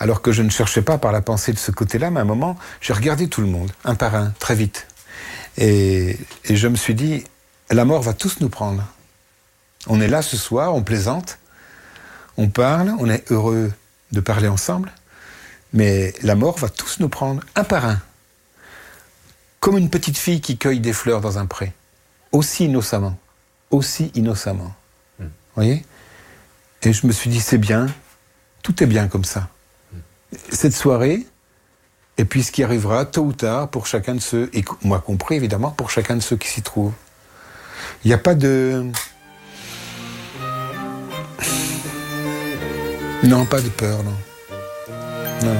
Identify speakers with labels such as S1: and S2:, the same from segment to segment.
S1: alors que je ne cherchais pas par la pensée de ce côté-là, mais à un moment, j'ai regardé tout le monde, un par un, très vite. Et je me suis dit, la mort va tous nous prendre. On est là ce soir, on plaisante, on parle, on est heureux de parler ensemble, mais la mort va tous nous prendre, un par un. Comme une petite fille qui cueille des fleurs dans un pré. Aussi innocemment. Vous voyez ? Et je me suis dit, c'est bien, tout est bien comme ça. Cette soirée, et puis ce qui arrivera tôt ou tard pour chacun de ceux, et moi compris évidemment, pour chacun de ceux qui s'y trouvent. Il n'y a pas de... Non, pas de peur, non. Non.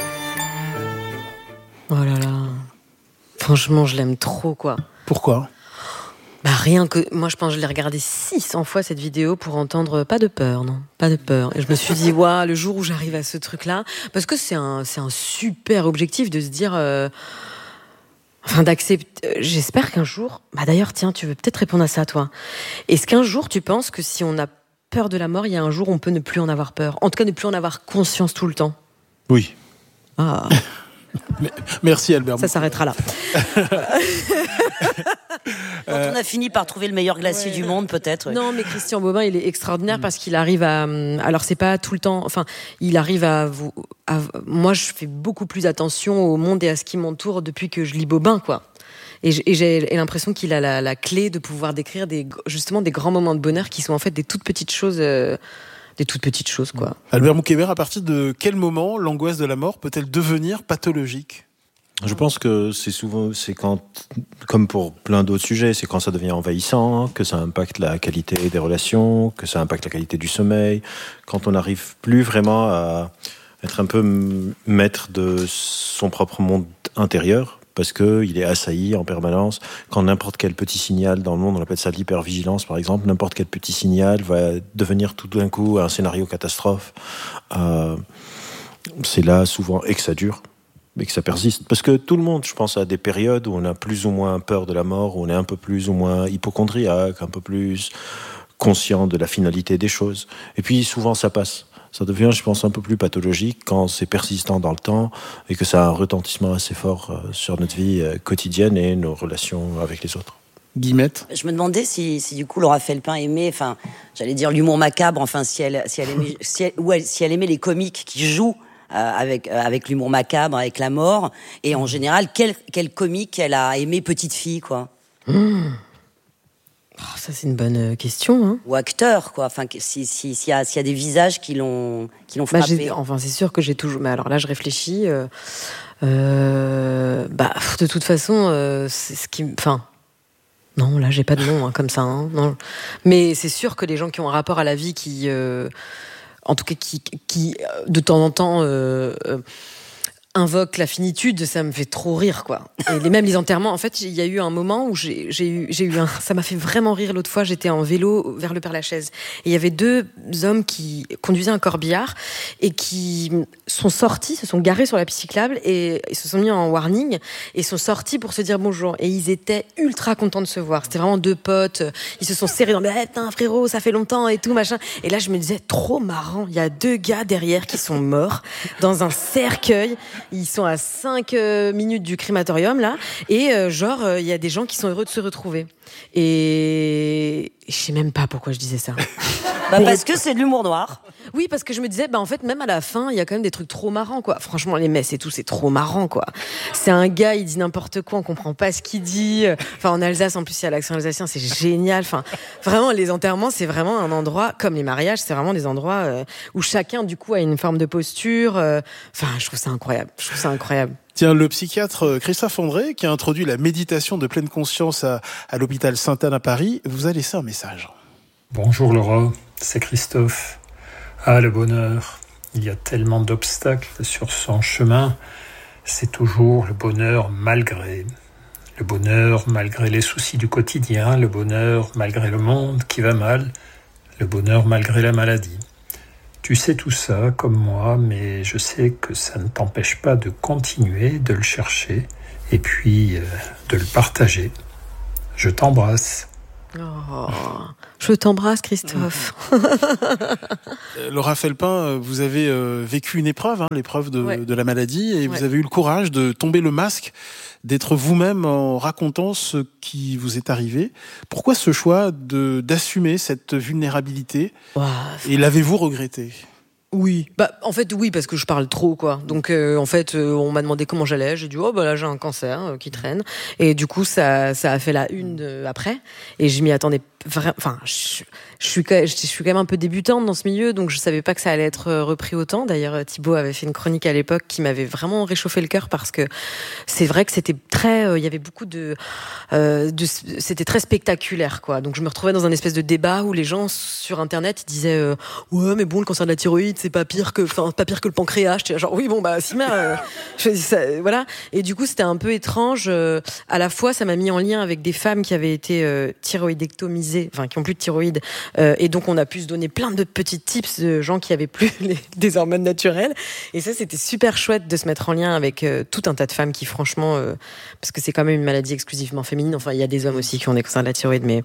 S2: Oh là là. Franchement, je l'aime trop, quoi.
S3: Pourquoi ?
S2: Bah rien que... Moi, je pense que je l'ai regardé 600 fois, cette vidéo, pour entendre pas de peur, non. Pas de peur. Et je me suis dit, waouh, le jour où j'arrive à ce truc-là... Parce que c'est un super objectif de se dire... Enfin, d'accepter... J'espère qu'un jour... Bah d'ailleurs, tiens, tu veux peut-être répondre à ça, toi. Est-ce qu'un jour, tu penses que si on a peur de la mort, il y a un jour où on peut ne plus en avoir peur ? En tout cas, ne plus en avoir conscience tout le temps.
S3: Oui.
S2: Ah...
S3: Merci Albert.
S2: Ça s'arrêtera là.
S4: Quand on a fini par trouver le meilleur glacier du monde, peut-être. Ouais.
S2: Non, mais Christian Bobin, il est extraordinaire parce qu'il arrive à... Alors, c'est pas tout le temps... Enfin, il arrive à... Moi, je fais beaucoup plus attention au monde et à ce qui m'entoure depuis que je lis Bobin, quoi. Et j'ai l'impression qu'il a la clé de pouvoir décrire justement des grands moments de bonheur qui sont en fait des toutes petites choses... Des toutes petites choses, quoi.
S3: Albert Moukébert, à partir de quel moment l'angoisse de la mort peut-elle devenir pathologique ?
S5: Je pense que c'est quand, comme pour plein d'autres sujets, c'est quand ça devient envahissant, que ça impacte la qualité des relations, que ça impacte la qualité du sommeil, quand on n'arrive plus vraiment à être un peu maître de son propre monde intérieur, parce qu'il est assailli en permanence. Quand n'importe quel petit signal dans le monde, on appelle ça l'hypervigilance par exemple, n'importe quel petit signal va devenir tout d'un coup un scénario catastrophe. C'est là souvent et que ça dure, et que ça persiste. Parce que tout le monde, je pense, a des périodes où on a plus ou moins peur de la mort, où on est un peu plus ou moins hypocondriaque, un peu plus conscient de la finalité des choses. Et puis souvent ça passe. Ça devient, je pense, un peu plus pathologique quand c'est persistant dans le temps et que ça a un retentissement assez fort sur notre vie quotidienne et nos relations avec les autres.
S3: Guillemette.
S4: Je me demandais si du coup Laura Felpin aimait, enfin, j'allais dire l'humour macabre, enfin, si elle aimait les comiques qui jouent avec l'humour macabre, avec la mort, et en général, quel comique elle a aimé petite fille, quoi.
S2: Oh, ça, c'est une bonne question, hein.
S4: Ou acteur, quoi. Enfin, s'il y a des visages qui l'ont frappé.
S2: Enfin, c'est sûr que j'ai toujours... Mais alors là, je réfléchis. De toute façon, c'est ce qui... Enfin... Non, là, j'ai pas de nom, hein, comme ça. Hein, non. Mais c'est sûr que les gens qui ont un rapport à la vie, en tout cas, qui de temps en temps... invoque la finitude, ça me fait trop rire, quoi. Et même les enterrements, en fait, il y a eu un moment où ça m'a fait vraiment rire l'autre fois, j'étais en vélo vers le Père-Lachaise. Et il y avait 2 hommes qui conduisaient un corbillard et qui se sont garés sur la piste cyclable et ils se sont mis en warning et sont sortis pour se dire bonjour. Et ils étaient ultra contents de se voir. C'était vraiment 2 potes, ils se sont serrés dans putain, frérot, ça fait longtemps et tout, machin. Et là, je me disais, trop marrant, il y a 2 gars derrière qui sont morts dans un cercueil. Ils sont à 5 minutes du crématorium, là. Et il y a des gens qui sont heureux de se retrouver. Et je sais même pas pourquoi je disais ça.
S4: Parce que c'est de l'humour noir.
S2: Oui, parce que je me disais, en fait, même à la fin, il y a quand même des trucs trop marrants, quoi. Franchement, les messes et tout, c'est trop marrant, quoi. C'est un gars, il dit n'importe quoi, on comprend pas ce qu'il dit. Enfin, en Alsace, en plus, il y a l'accent alsacien, c'est génial. Enfin, vraiment, les enterrements, c'est vraiment un endroit, comme les mariages, c'est vraiment des endroits où chacun, du coup, a une forme de posture. Enfin, je trouve ça incroyable.
S3: Tiens, le psychiatre Christophe André, qui a introduit la méditation de pleine conscience à l'hôpital Sainte-Anne à Paris, vous a laissé un message.
S6: Bonjour Laura, c'est Christophe. Ah, le bonheur, il y a tellement d'obstacles sur son chemin. C'est toujours le bonheur malgré les soucis du quotidien, le bonheur malgré le monde qui va mal, le bonheur malgré la maladie. Tu sais tout ça comme moi, mais je sais que ça ne t'empêche pas de continuer, de le chercher et puis de le partager. Je t'embrasse.
S2: Oh, je t'embrasse, Christophe.
S3: Laura Felpin, vous avez vécu une épreuve, l'épreuve de la maladie, et vous avez eu le courage de tomber le masque, d'être vous-même en racontant ce qui vous est arrivé. Pourquoi ce choix d'assumer cette vulnérabilité et l'avez-vous regretté ?
S2: Oui, en fait oui, parce que je parle trop quoi. Donc en fait on m'a demandé comment j'allais, j'ai dit là j'ai un cancer qui traîne, et du coup ça a fait la une après, et je m'y attendais vraiment. Enfin je suis quand même un peu débutante dans ce milieu, donc je savais pas que ça allait être repris autant. D'ailleurs Thibaut avait fait une chronique à l'époque qui m'avait vraiment réchauffé le cœur, parce que c'est vrai que c'était très, il y avait beaucoup c'était très spectaculaire quoi. Donc je me retrouvais dans un espèce de débat où les gens sur internet ils disaient ouais mais bon, le cancer de la thyroïde c'est pas pire que le pancréas. J'étais genre oui bon Sima, voilà. Et du coup c'était un peu étrange. À la fois ça m'a mis en lien avec des femmes qui avaient été thyroïdectomisées, enfin qui ont plus de thyroïde, et donc on a pu se donner plein de petits tips de gens qui avaient plus des hormones naturelles. Et ça c'était super chouette de se mettre en lien avec tout un tas de femmes qui franchement, parce que c'est quand même une maladie exclusivement féminine. Enfin il y a des hommes aussi qui ont des cancers de la thyroïde, mais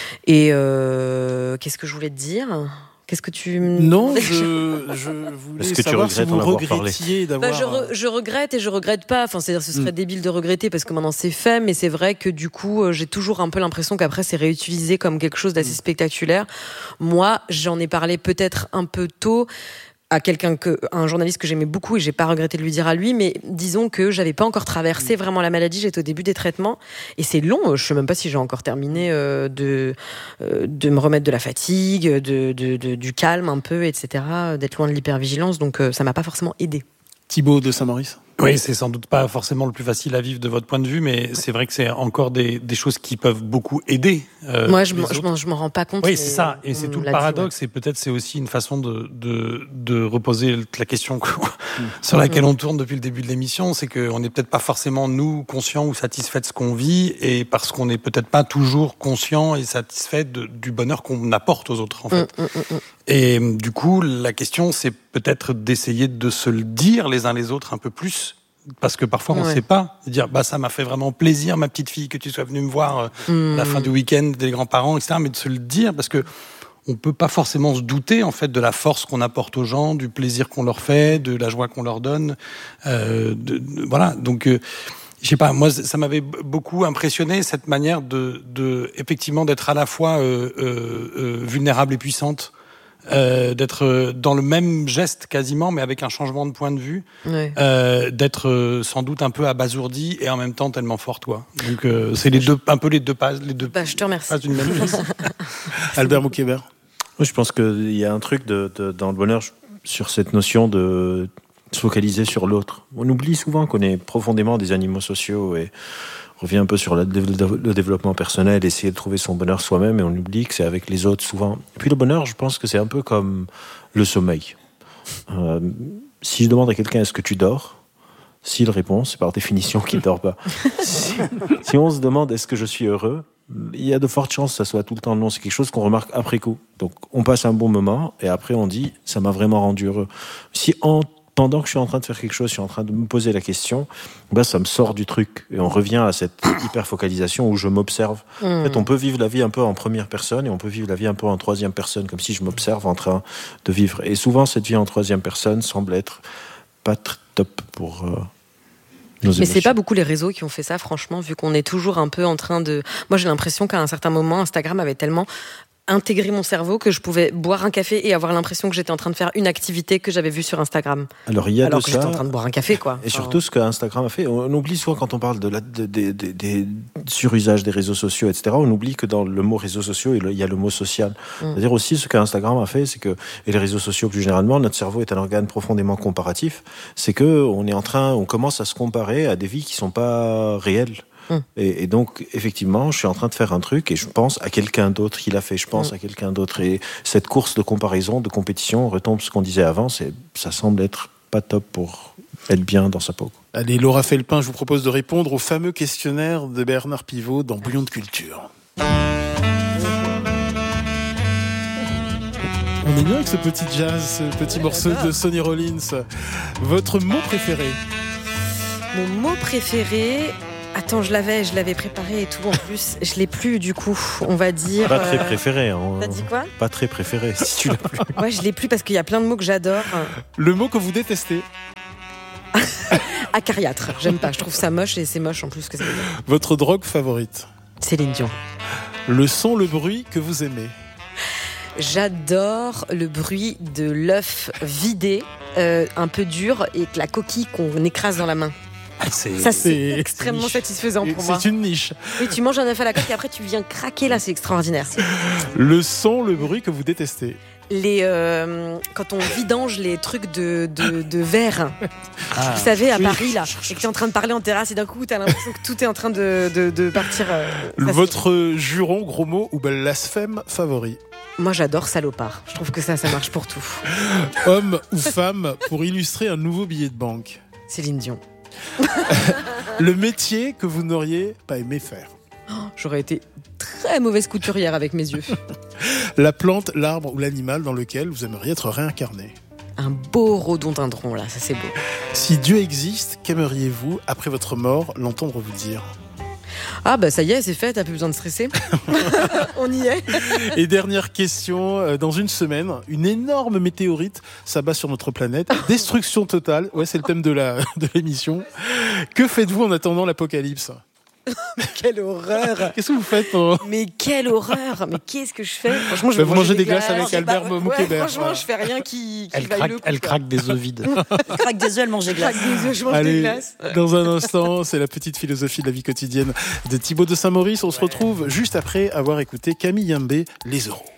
S2: qu'est-ce que je voulais te dire ? Qu'est-ce que tu...
S3: Non, je voulais savoir si vous regrettiez d'avoir...
S2: Je regrette et je regrette pas. Enfin, c'est-à-dire, ce serait débile de regretter parce que maintenant c'est fait, mais c'est vrai que du coup, j'ai toujours un peu l'impression qu'après c'est réutilisé comme quelque chose d'assez spectaculaire. Moi, j'en ai parlé peut-être un peu tôt à un journaliste que j'aimais beaucoup, et j'ai pas regretté de lui dire à lui, mais disons que j'avais pas encore traversé vraiment la maladie, j'étais au début des traitements, et c'est long, je sais même pas si j'ai encore terminé de me remettre de la fatigue, du calme un peu, etc., d'être loin de l'hypervigilance, donc ça m'a pas forcément aidé.
S3: Thibaut de Saint-Maurice.
S7: Oui, c'est sans doute pas forcément le plus facile à vivre de votre point de vue, mais c'est vrai que c'est encore des choses qui peuvent beaucoup aider.
S2: Moi, je m'en rends pas compte.
S7: Oui, c'est ça. Et c'est tout le paradoxe. Et peut-être c'est aussi une façon de reposer la question sur laquelle on tourne depuis le début de l'émission. C'est qu'on n'est peut-être pas forcément, nous, conscients ou satisfaits de ce qu'on vit, et parce qu'on n'est peut-être pas toujours conscients et satisfaits du bonheur qu'on apporte aux autres, en fait. Et du coup, la question, c'est peut-être d'essayer de se le dire les uns les autres un peu plus, parce que parfois on ne sait pas, dire ça m'a fait vraiment plaisir, ma petite fille, que tu sois venue me voir à la fin du week-end des grands-parents, etc. Mais de se le dire, parce que on peut pas forcément se douter en fait de la force qu'on apporte aux gens, du plaisir qu'on leur fait, de la joie qu'on leur donne. Voilà, donc. Je sais pas, moi ça m'avait beaucoup impressionné cette manière de effectivement d'être à la fois vulnérable et puissante. D'être dans le même geste quasiment, mais avec un changement de point de vue, d'être sans doute un peu abasourdi et en même temps tellement fort, quoi. Donc c'est les deux pages,
S2: je te remercie.
S7: Pages d'une même pièce.
S3: Albert Moukébert.
S5: Oui, je pense qu'il y a un truc dans le bonheur sur cette notion de se focaliser sur l'autre. On oublie souvent qu'on est profondément des animaux sociaux, et on revient un peu sur le développement personnel, essayer de trouver son bonheur soi-même, et on oublie que c'est avec les autres souvent. Et puis le bonheur, je pense que c'est un peu comme le sommeil. Si je demande à quelqu'un est-ce que tu dors, s'il répond, c'est par définition qu'il ne dort pas. Si on se demande est-ce que je suis heureux, il y a de fortes chances que ça soit tout le temps non. C'est quelque chose qu'on remarque après coup. Donc on passe un bon moment et après on dit ça m'a vraiment rendu heureux. Si pendant que je suis en train de faire quelque chose, je suis en train de me poser la question, ça me sort du truc. Et on revient à cette hyper-focalisation où je m'observe. En fait, on peut vivre la vie un peu en première personne et on peut vivre la vie un peu en troisième personne, comme si je m'observe en train de vivre. Et souvent, cette vie en troisième personne semble être pas très top pour nos émotions.
S2: Mais c'est pas beaucoup les réseaux qui ont fait ça, franchement, vu qu'on est toujours un peu en train de... Moi, j'ai l'impression qu'à un certain moment, Instagram avait tellement intégrer mon cerveau que je pouvais boire un café et avoir l'impression que j'étais en train de faire une activité que j'avais vue sur Instagram.
S5: Alors que
S2: j'étais en train de boire un café, quoi.
S5: Et surtout ce qu'Instagram a fait, on oublie souvent quand on parle des surusage des réseaux sociaux, etc., on oublie que dans le mot réseaux sociaux, il y a le mot social. C'est-à-dire aussi ce qu'Instagram a fait, c'est que, et les réseaux sociaux plus généralement, notre cerveau est un organe profondément comparatif, c'est que on commence à se comparer à des vies qui sont pas réelles. Et donc, effectivement, je suis en train de faire un truc et je pense à quelqu'un d'autre qui l'a fait, je pense à quelqu'un d'autre. Et cette course de comparaison, de compétition, on retombe ce qu'on disait avant, ça semble être pas top pour être bien dans sa peau.
S3: Allez, Laura Felpin, je vous propose de répondre au fameux questionnaire de Bernard Pivot dans Bouillon de Culture. On est bien avec ce petit jazz, ce petit morceau de Sonny Rollins. Votre mot préféré ?
S2: Mon mot préféré... Attends, je l'avais préparé et tout en plus. Je l'ai plus du coup, on va dire.
S5: Pas très préféré. Hein.
S2: T'as dit quoi ?
S5: Pas très préféré, si tu l'as plus.
S2: Ouais, je l'ai plus parce qu'il y a plein de mots que j'adore.
S3: Le mot que vous détestez.
S2: Acariâtre, j'aime pas, je trouve ça moche et c'est moche en plus que ça veut dire.
S3: Votre drogue favorite.
S2: Céline Dion.
S3: Le son, le bruit que vous aimez.
S2: J'adore le bruit de l'œuf vidé, un peu dur, et la coquille qu'on écrase dans la main. C'est extrêmement satisfaisant pour moi.
S3: C'est une niche.
S2: Oui, tu manges un œuf à la coque et après tu viens craquer, là c'est extraordinaire.
S3: Le son, le bruit que vous détestez.
S2: Quand on vidange les trucs de verre, vous savez, à Paris là, et que tu es en train de parler en terrasse et d'un coup tu as l'impression que tout est en train de partir.
S3: Votre juron, gros mot ou blasphème favori.
S2: Moi j'adore salopard, je trouve que ça marche pour tout.
S3: Homme ou femme pour illustrer un nouveau billet de banque.
S2: Céline Dion.
S3: Le métier que vous n'auriez pas aimé faire.
S2: J'aurais été très mauvaise couturière avec mes yeux.
S3: La plante, l'arbre ou l'animal dans lequel vous aimeriez être réincarné.
S2: Un beau rhododendron là, ça c'est beau.
S3: Si Dieu existe, qu'aimeriez-vous après votre mort l'entendre vous dire ?
S2: Ah bah ça y est, c'est fait, t'as plus besoin de stresser. On y est.
S3: Et dernière question, dans une semaine, une énorme météorite s'abat sur notre planète. Destruction totale, ouais, c'est le thème de l'émission. Que faites-vous en attendant l'apocalypse ?
S2: Quelle horreur!
S3: Qu'est-ce que vous faites
S2: Mais quelle horreur! Mais qu'est-ce que je fais? Franchement,
S3: je vais manger des glaces avec Albert Moukébert.
S2: Franchement, je fais rien qui
S7: vaille le coup. Elle craque des œufs vides.
S4: Elle craque des œufs, elle mange des glaces.
S2: Je mange des glaces.
S3: Dans un instant, c'est la petite philosophie de la vie quotidienne de Thibaut de Saint-Maurice. On se retrouve juste après avoir écouté Camille Yambé, Les Euros.